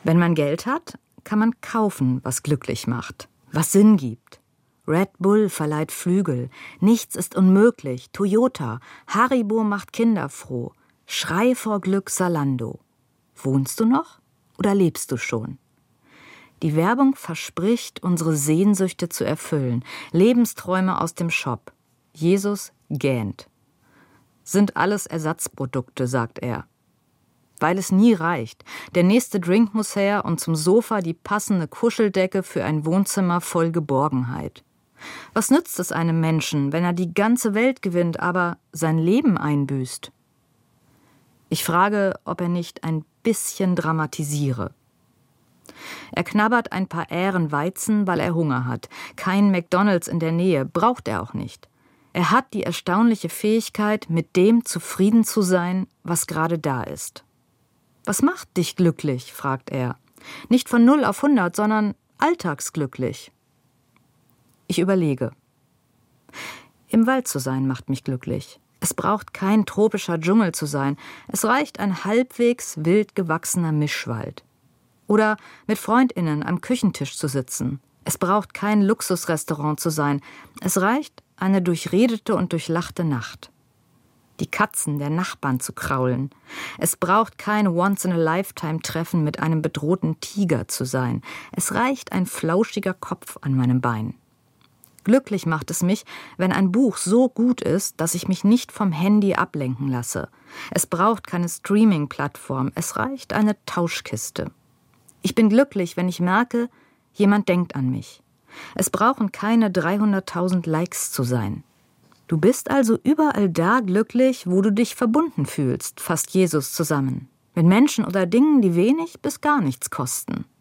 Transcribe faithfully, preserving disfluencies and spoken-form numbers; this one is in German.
Wenn man Geld hat, kann man kaufen, was glücklich macht, was Sinn gibt. Red Bull verleiht Flügel, nichts ist unmöglich, Toyota, Haribo macht Kinder froh, Schrei vor Glück Zalando. Wohnst du noch oder lebst du schon? Die Werbung verspricht, unsere Sehnsüchte zu erfüllen, Lebensträume aus dem Shop. Jesus gähnt. Sind alles Ersatzprodukte, sagt er. Weil es nie reicht. Der nächste Drink muss her und zum Sofa die passende Kuscheldecke für ein Wohnzimmer voll Geborgenheit. Was nützt es einem Menschen, wenn er die ganze Welt gewinnt, aber sein Leben einbüßt? Ich frage, ob er nicht ein bisschen dramatisiere. Er knabbert ein paar Ähren Weizen, weil er Hunger hat. Kein McDonald's in der Nähe, braucht er auch nicht. Er hat die erstaunliche Fähigkeit, mit dem zufrieden zu sein, was gerade da ist. Was macht dich glücklich, fragt er. Nicht von null auf hundert, sondern alltagsglücklich. Ich überlege. Im Wald zu sein macht mich glücklich. Es braucht kein tropischer Dschungel zu sein. Es reicht ein halbwegs wild gewachsener Mischwald. Oder mit FreundInnen am Küchentisch zu sitzen. Es braucht kein Luxusrestaurant zu sein. Es reicht eine durchredete und durchlachte Nacht. Die Katzen der Nachbarn zu kraulen. Es braucht kein Once-in-a-Lifetime-Treffen mit einem bedrohten Tiger zu sein. Es reicht ein flauschiger Kopf an meinem Bein. Glücklich macht es mich, wenn ein Buch so gut ist, dass ich mich nicht vom Handy ablenken lasse. Es braucht keine Streaming-Plattform, es reicht eine Tauschkiste. Ich bin glücklich, wenn ich merke, jemand denkt an mich. Es brauchen keine dreihunderttausend Likes zu sein. Du bist also überall da glücklich, wo du dich verbunden fühlst, fasst Jesus zusammen. Mit Menschen oder Dingen, die wenig bis gar nichts kosten.